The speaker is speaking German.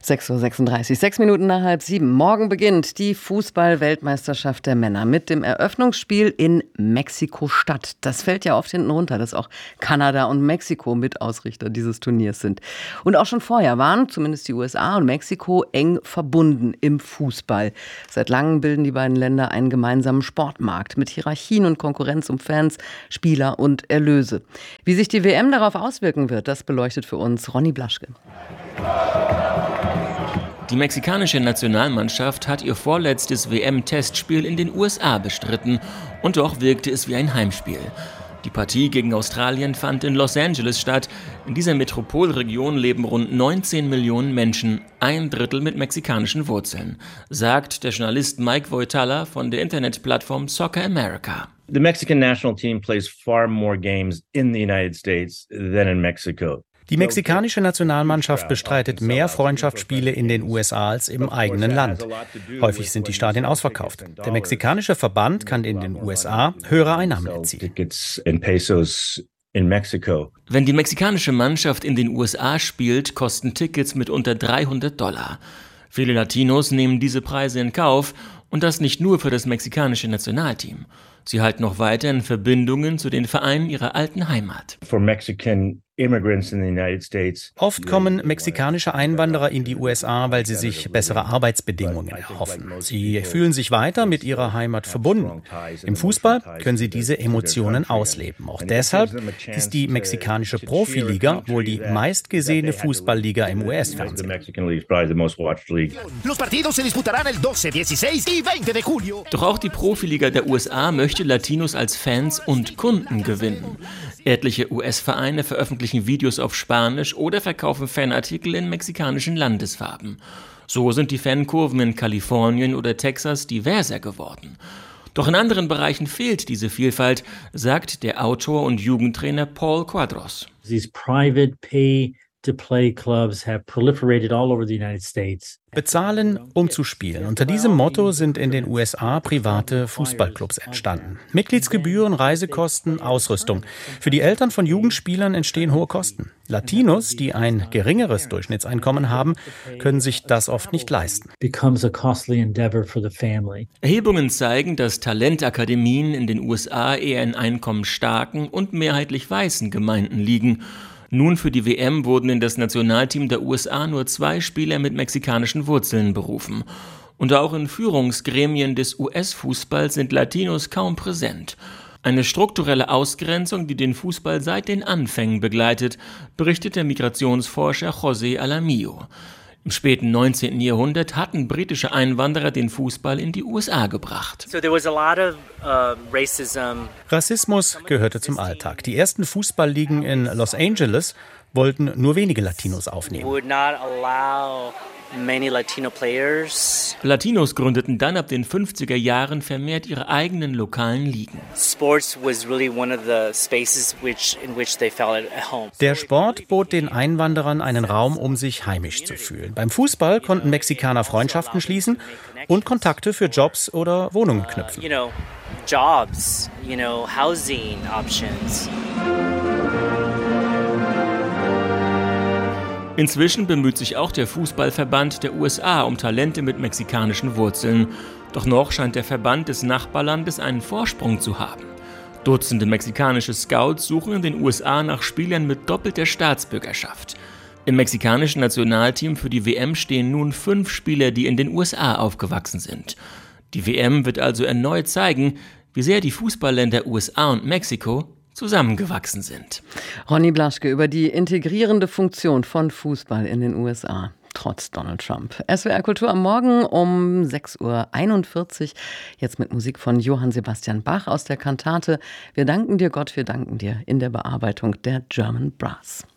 6:36 Uhr, 6 Minuten nach 6:30. Morgen beginnt die Fußball-Weltmeisterschaft der Männer mit dem Eröffnungsspiel in Mexiko-Stadt. Das fällt ja oft hinten runter, dass auch Kanada und Mexiko Mitausrichter dieses Turniers sind. Und auch schon vorher waren zumindest die USA und Mexiko eng verbunden im Fußball. Seit langem bilden die beiden Länder einen gemeinsamen Sportmarkt mit Hierarchien und Konkurrenz um Fans, Spieler und Erlöse. Wie sich die WM darauf auswirken wird, das beleuchtet für uns Ronny Blaschke. Die mexikanische Nationalmannschaft hat ihr vorletztes WM-Testspiel in den USA bestritten und doch wirkte es wie ein Heimspiel. Die Partie gegen Australien fand in Los Angeles statt. In dieser Metropolregion leben rund 19 Millionen Menschen, 1/3 mit mexikanischen Wurzeln, sagt der Journalist Mike Voitala von der Internetplattform Soccer America. The Mexican national team plays far more games in the United States than in Mexico. Die mexikanische Nationalmannschaft bestreitet mehr Freundschaftsspiele in den USA als im eigenen Land. Häufig sind die Stadien ausverkauft. Der mexikanische Verband kann in den USA höhere Einnahmen erzielen. Wenn die mexikanische Mannschaft in den USA spielt, kosten Tickets mitunter $300. Viele Latinos nehmen diese Preise in Kauf und das nicht nur für das mexikanische Nationalteam. Sie halten noch weiterhin Verbindungen zu den Vereinen ihrer alten Heimat. Oft kommen mexikanische Einwanderer in die USA, weil sie sich bessere Arbeitsbedingungen erhoffen. Sie fühlen sich weiter mit ihrer Heimat verbunden. Im Fußball können sie diese Emotionen ausleben. Auch deshalb ist die mexikanische Profiliga wohl die meistgesehene Fußballliga im US-Fernsehen. Doch auch die Profiliga der USA möchte Latinos als Fans und Kunden gewinnen. Etliche US-Vereine veröffentlichen Videos auf Spanisch oder verkaufen Fanartikel in mexikanischen Landesfarben. So sind die Fankurven in Kalifornien oder Texas diverser geworden. Doch in anderen Bereichen fehlt diese Vielfalt, sagt der Autor und Jugendtrainer Paul Quadros. These private pay-to-play clubs have proliferated all over the United States. Bezahlen, um zu spielen. Unter diesem Motto sind in den USA private Fußballclubs entstanden. Mitgliedsgebühren, Reisekosten, Ausrüstung. Für die Eltern von Jugendspielern entstehen hohe Kosten. Latinos, die ein geringeres Durchschnittseinkommen haben, können sich das oft nicht leisten. Erhebungen zeigen, dass Talentakademien in den USA eher in einkommensstarken und mehrheitlich weißen Gemeinden liegen. Nun für die WM wurden in das Nationalteam der USA nur 2 Spieler mit mexikanischen Wurzeln berufen. Und auch in Führungsgremien des US-Fußballs sind Latinos kaum präsent. Eine strukturelle Ausgrenzung, die den Fußball seit den Anfängen begleitet, berichtet der Migrationsforscher José Alamillo. Im späten 19. Jahrhundert hatten britische Einwanderer den Fußball in die USA gebracht. Rassismus gehörte zum Alltag. Die ersten Fußballligen in Los Angeles wollten nur wenige Latinos aufnehmen. Latinos gründeten dann ab den 50er Jahren vermehrt ihre eigenen lokalen Ligen. Der Sport bot den Einwanderern einen Raum, um sich heimisch zu fühlen. Beim Fußball konnten Mexikaner Freundschaften schließen und Kontakte für Jobs oder Wohnungen knüpfen. Housing options. Inzwischen bemüht sich auch der Fußballverband der USA um Talente mit mexikanischen Wurzeln. Doch noch scheint der Verband des Nachbarlandes einen Vorsprung zu haben. Dutzende mexikanische Scouts suchen in den USA nach Spielern mit doppelter Staatsbürgerschaft. Im mexikanischen Nationalteam für die WM stehen nun 5 Spieler, die in den USA aufgewachsen sind. Die WM wird also erneut zeigen, wie sehr die Fußballländer USA und Mexiko zusammengewachsen sind. Ronny Blaschke über die integrierende Funktion von Fußball in den USA, trotz Donald Trump. SWR Kultur am Morgen um 6:41 Uhr. Jetzt mit Musik von Johann Sebastian Bach aus der Kantate Wir danken dir, Gott, wir danken dir in der Bearbeitung der German Brass.